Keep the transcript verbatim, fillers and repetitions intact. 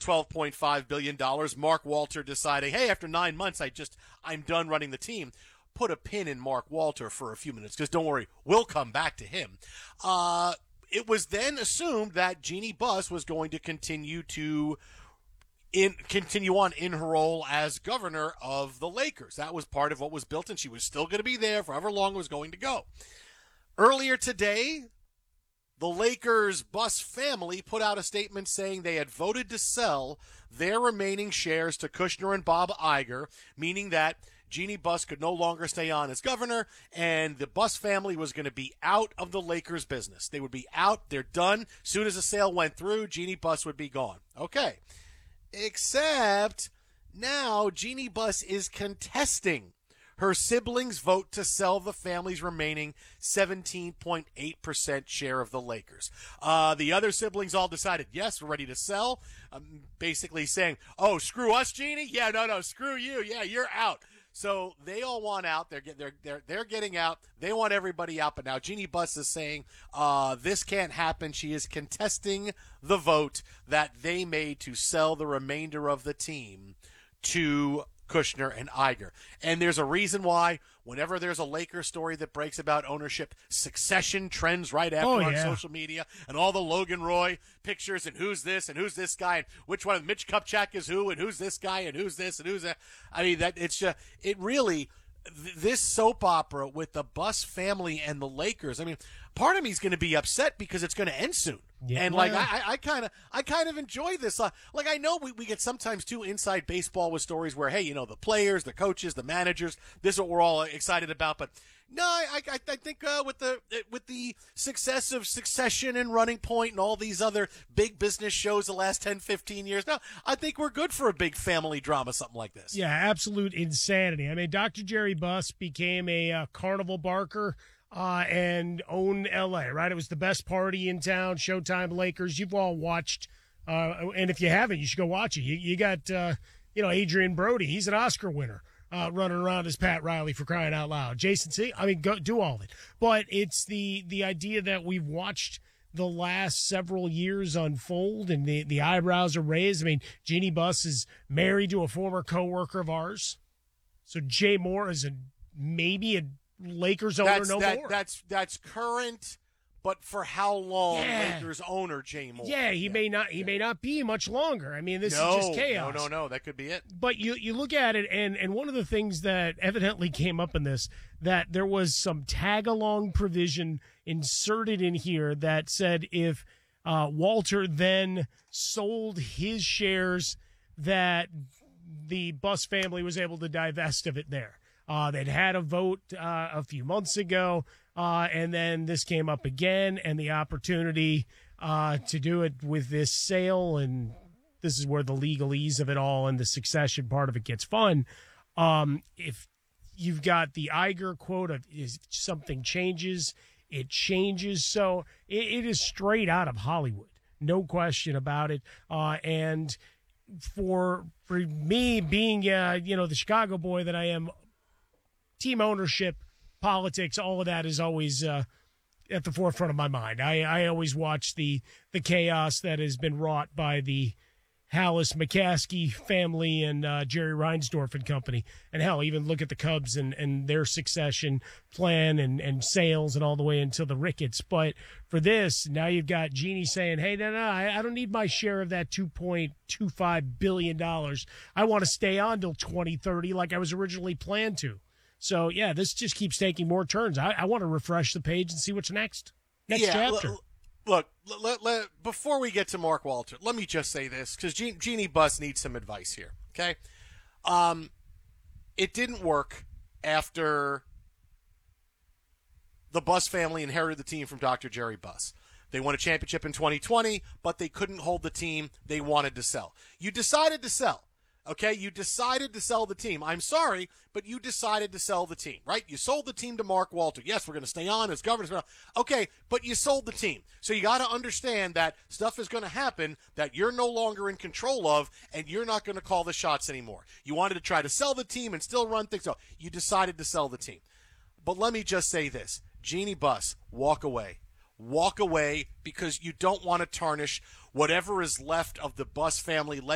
twelve point five billion dollars. Mark Walter deciding, hey, after nine months, I just, I'm done running the team. Put a pin in Mark Walter for a few minutes, because don't worry, we'll come back to him. Uh, it was then assumed that Jeannie Buss was going to continue to in continue on in her role as governor of the Lakers. That was part of what was built, and she was still going to be there for however long it was going to go. Earlier today, the Lakers Buss family put out a statement saying they had voted to sell their remaining shares to Kushner and Bob Iger, meaning that Jeannie Buss could no longer stay on as governor, and the Buss family was going to be out of the Lakers business. They would be out. They're done. As soon as the sale went through, Jeannie Buss would be gone. Okay. Except now Jeannie Buss is contesting her siblings' vote to sell the family's remaining seventeen point eight percent share of the Lakers. Uh, the other siblings all decided, yes, we're ready to sell. Um, basically saying, oh, screw us, Jeannie? Yeah, no, no, screw you. Yeah, you're out. So they all want out. They're they're they're they're getting out. They want everybody out. But now Jeannie Buss is saying uh, this can't happen. She is contesting the vote that they made to sell the remainder of the team to Kushner and Iger. And there's a reason why. Whenever there's a Lakers story that breaks about ownership, succession trends right after oh, on yeah. social media, and all the Logan Roy pictures, and who's this, and who's this guy, and which one of Mitch Kupchak is who, and who's this guy, and who's this, and who's that. I mean, that it's just, it really, th- this soap opera with the Buss family and the Lakers, I mean, part of me is going to be upset because it's going to end soon. Yeah, and like well. I, I kind of, I kind of enjoy this. Uh, like I know we, we get sometimes too inside baseball with stories where, hey, you know, the players, the coaches, the managers, this is what we're all excited about. But no, I, I, I think uh, with the with the success of Succession and Running Point and all these other big business shows the last ten, fifteen years, now I think we're good for a big family drama, something like this. Yeah, absolute insanity. I mean, Doctor Jerry Buss became a uh, carnival barker. Uh, and own L A, right? It was the best party in town, Showtime Lakers. You've all watched, uh, and if you haven't, you should go watch it. You, you got, uh, you know, Adrian Brody. He's an Oscar winner uh, running around as Pat Riley, for crying out loud. Jason C. I mean, go do all of it. But it's the the idea that we've watched the last several years unfold, and the, the eyebrows are raised. I mean, Jeannie Buss is married to a former coworker of ours. So Jay Moore is a maybe a Lakers owner that's, no that, more. That's that's current, but for how long? Yeah. Lakers owner Jay Moore. Yeah, he yeah. may not. He yeah. may not be much longer. I mean, this no, is just chaos. No, no, no. That could be it. But you you look at it, and and one of the things that evidently came up in this, that there was some tag along provision inserted in here that said if uh, Walter then sold his shares, that the Buss family was able to divest of it there. Uh, they'd had a vote uh, a few months ago, uh, and then this came up again, and the opportunity uh, to do it with this sale, and this is where the legalese of it all and the succession part of it gets fun. Um, if you've got the Iger quote of if something changes, it changes. So it, it is straight out of Hollywood, no question about it. Uh, and for for me being, uh, you know, the Chicago boy that I am, team ownership, politics, all of that is always uh, at the forefront of my mind. I, I always watch the the chaos that has been wrought by the Hallis McCaskey family and uh, Jerry Reinsdorf and company. And hell, even look at the Cubs and, and their succession plan and, and sales and all the way until the Ricketts. But for this, now you've got Jeannie saying, hey, no, no, I, I don't need my share of that two point two five billion dollars. I want to stay on till twenty thirty like I was originally planned to. So, yeah, this just keeps taking more turns. I, I want to refresh the page and see what's next. Next yeah, chapter. L- look, let, let, before we get to Mark Walter, let me just say this, because Je- Jeannie Buss needs some advice here, okay? Um, it didn't work after the Buss family inherited the team from Doctor Jerry Buss. They won a championship in twenty twenty, but they couldn't hold the team they wanted to sell. You decided to sell. Okay, you decided to sell the team. I'm sorry, but you decided to sell the team, right? You sold the team to Mark Walter. Yes, we're going to stay on as governor. Okay, but you sold the team. So you got to understand that stuff is going to happen that you're no longer in control of, and you're not going to call the shots anymore. You wanted to try to sell the team and still run things. So you decided to sell the team. But let me just say this. Jeannie Buss, walk away. Walk away, because you don't want to tarnish whatever is left of the Buss family legacy.